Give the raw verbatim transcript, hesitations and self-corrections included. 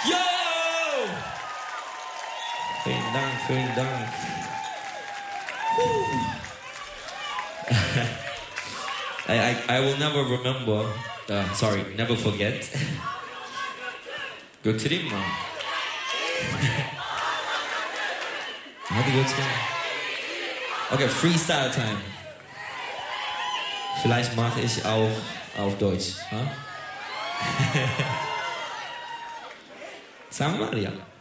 Yo! Vielen Dank, vielen Dank. I, I, I will never remember, uh, sorry, never forget. götüreyim mi? Hadi götüreyim. Okay, Freestyle Time. Vielleicht mache ich auch auf Deutsch. Huh? Sagen wir mal, ja.